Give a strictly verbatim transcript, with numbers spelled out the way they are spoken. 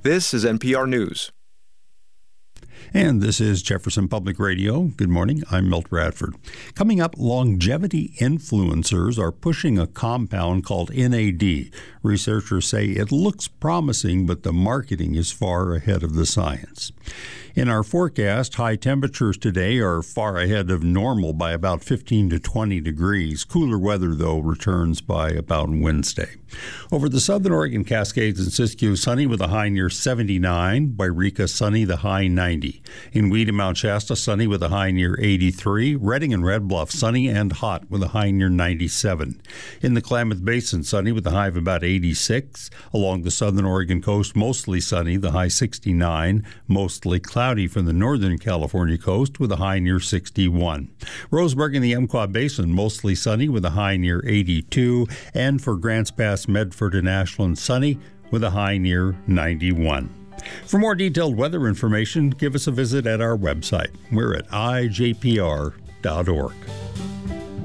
This is N P R News. And this is Jefferson Public Radio. Good morning. I'm Milt Radford. Coming up, longevity influencers are pushing a compound called N A D. Researchers say it looks promising, but the marketing is far ahead of the science. In our forecast, high temperatures today are far ahead of normal by about fifteen to twenty degrees. Cooler weather, though, returns by about Wednesday. Over the southern Oregon Cascades and Siskiyou, sunny with a high near seventy-nine. Wairika, sunny, the high ninety. In Weed and Mount Shasta, sunny with a high near eighty-three. Redding and Red Bluff, sunny and hot with a high near ninety-seven. In the Klamath Basin, sunny with a high of about eighty-six. Along the southern Oregon coast, mostly sunny, the high sixty-nine. Mostly cloudy from the northern California coast with a high near sixty-one. Roseburg in the Umpqua Basin, mostly sunny with a high near eighty-two. And for Grants Pass, Medford, and Ashland, sunny with a high near ninety-one. For more detailed weather information, give us a visit at our website. We're at I J P R dot org.